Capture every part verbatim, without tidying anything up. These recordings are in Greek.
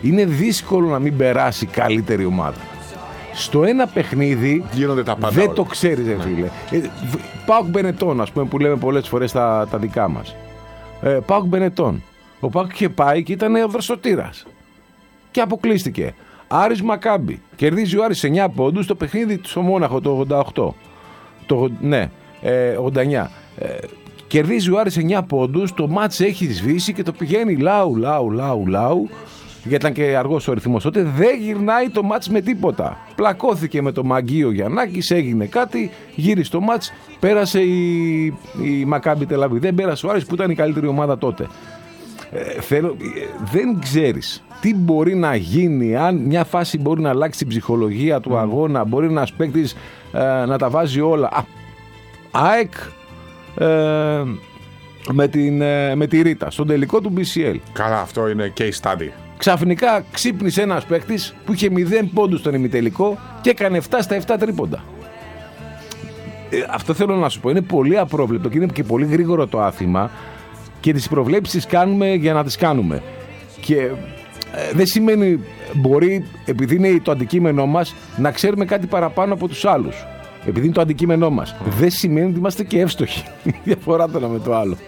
είναι δύσκολο να μην περάσει καλύτερη ομάδα. Στο ένα παιχνίδι γίνονται τα πάντα δεν όλα. Το ξέρεις, ρε φίλε. Ε, Πάοκ Μπενετών, ας πούμε, που λέμε πολλές φορές τα, τα δικά μας. Ε, Πάοκ Μπενετών. Ο Πάοκ είχε πάει και ήταν ο δροσοτήρας. Και αποκλείστηκε. Άρης Μακάμπι. Κερδίζει ο Άρης εννιά πόντους στο παιχνίδι στο Μόναχο το ογδόντα οκτώ. Το, ναι, ε, ογδόντα εννιά. Ε, κερδίζει ο Άρης εννιά πόντους, το μάτς έχει σβήσει και το πηγαίνει λάου, λάου, λάου, λάου. Γιατί ήταν και αργός ο ρυθμός τότε, δεν γυρνάει το μάτς με τίποτα. Πλακώθηκε με το Μαγκίο Γιαννάκης, έγινε κάτι, γύρισε το μάτς, πέρασε η, η Μακάμπι Τελαβή. Δεν πέρασε ο Άρης που ήταν η καλύτερη ομάδα τότε. Ε, θέλω, ε, δεν ξέρεις τι μπορεί να γίνει, αν μια φάση μπορεί να αλλάξει την ψυχολογία του mm. αγώνα, μπορεί ένας παίκτης ε, να τα βάζει όλα. Α, ΑΕΚ ε, με, την, ε, με τη Ρίτα, στον τελικό του μπι σι ελ. Καλά, αυτό είναι case study. Ξαφνικά ξύπνησε ένας παίκτης που είχε μηδέν πόντους στον ημιτελικό και έκανε επτά στα επτά τρίποντα. Ε, αυτό θέλω να σου πω, είναι πολύ απρόβλεπτο και είναι και πολύ γρήγορο το άθλημα και τις προβλέψεις κάνουμε για να τις κάνουμε. Και ε, δεν σημαίνει, μπορεί, επειδή είναι το αντικείμενό μας, να ξέρουμε κάτι παραπάνω από τους άλλους. Επειδή είναι το αντικείμενό μας. Mm. Δεν σημαίνει ότι είμαστε και εύστοχοι. Διαφορά το ένα με το άλλο.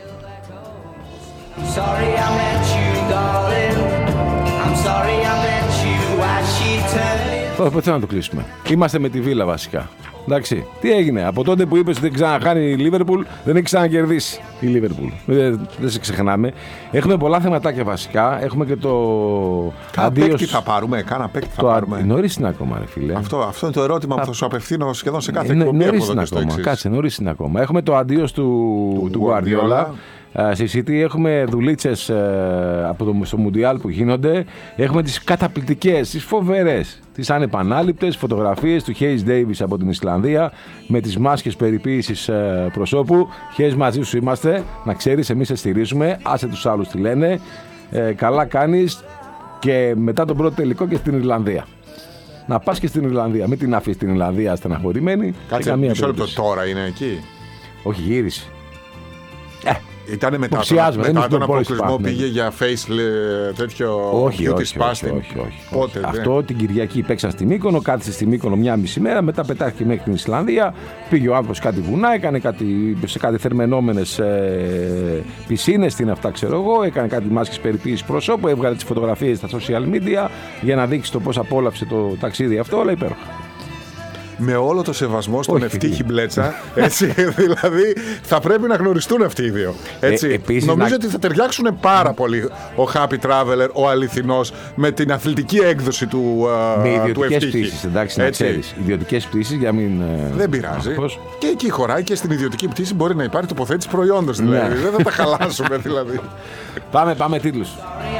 Sorry I met you, darling. I'm sorry I met you as she turned. Πότε να το κλείσουμε. Είμαστε με τη Βίλα βασικά. Εντάξει, τι έγινε. Από τότε που είπες ότι δεν ξαναχάνει η Λίβερπουλ, δεν έχει ξανακερδίσει η Λίβερπουλ. Δεν, δεν σε ξεχνάμε. Έχουμε πολλά θεματάκια βασικά. Έχουμε και το. Κάνα αντίος... παίκτη θα πάρουμε. Κάνα παίκτη θα το... πάρουμε. Νωρίς είναι ακόμα, ρε φίλε. Αυτό, αυτό είναι το ερώτημα που θα σου απευθύνω σχεδόν σε κάθε ε, εκπομπή. Νωρίς είναι ακόμα. Κάτσε, νωρίς είναι ακόμα. Έχουμε το αντίος του, του Guardiola. Στη City έχουμε δουλίτσες ε, από το, στο Μουντιάλ που γίνονται. Έχουμε τις καταπληκτικές, τις φοβερές, τις ανεπανάληπτες φωτογραφίες του Hayes Davis από την Ισλανδία με τις μάσκες περιποίησης ε, προσώπου. Hayes, μαζί σου είμαστε, να ξέρεις, εμείς σε στηρίζουμε, άσε τους άλλους τι λένε. Ε, καλά κάνεις και μετά τον πρώτο τελικό και στην Ιρλανδία. Να πας και στην Ιρλανδία, μην την αφήσεις στην Ιρλανδία στεναχωρημένη. Κάτσε μισό λεπτό, τώρα είναι εκεί. Όχι, γύρισε. Ε, Ήτανε μετά, τον, μετά τον αποκλεισμό, πήγε για face τέτοιο όχι, όχι, όχι, όχι, όχι. Πότε, αυτό την Κυριακή παίξαν στη Μύκονο, κάθισε στη Μύκονο μια μισή μέρα, μετά πετάχθηκε μέχρι την Ισλανδία, πήγε ο άνθρωπος κάτι βουνά, έκανε κάτι, σε κάτι θερμαινόμενες ε, πισίνες, τι είναι αυτά ξέρω εγώ, έκανε κάτι μάσκες περιποίησης προσώπου, έβγαλε τις φωτογραφίες στα social media για να δείξει το πώς απόλαυσε το ταξίδι αυτό, όλα υπέροχα. Με όλο το σεβασμό στον Ευτύχη Μπλέτσα, έτσι, δηλαδή θα πρέπει να γνωριστούν αυτοί οι δύο. Έτσι. Ε, επίσης, νομίζω να... ότι θα ταιριάξουν πάρα πολύ ο Happy Traveler, ο αληθινός, με την αθλητική έκδοση του, με uh, του Ευτύχη. Πτήσεις, εντάξει, να ξέρεις. Ιδιωτικές πτήσεις για μην. Δεν πειράζει. Αχώς. Και εκεί χωράει και στην ιδιωτική πτήση μπορεί να υπάρχει τοποθέτηση προϊόντος. Δηλαδή. Δεν θα τα χαλάσουμε δηλαδή. Πάμε, πάμε τίτλους.